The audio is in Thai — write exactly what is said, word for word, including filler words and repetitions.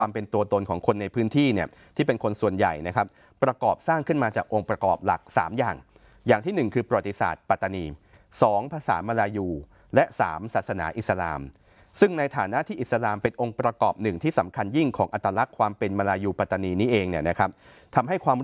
ความเป็นตัวตนของคนในพื้นที่เนี่ยที่เป็นคนส่วนใหญ่นะครับประกอบสร้างขึ้นมาจากองค์ประกอบหลักสามอย่างอย่างที่หนึ่งคือประวัติศาสตร์ปัตตานีสองภาษามลายูและสามศาสนาอิสลามซึ่งในฐานะที่อิสลามเป็นองค์ประกอบหนึ่งที่สำคัญยิ่งของอัตลักษณ์ความเป็นมลายูปัตตานีนี้เองเนี่ยนะครับทำให้ความ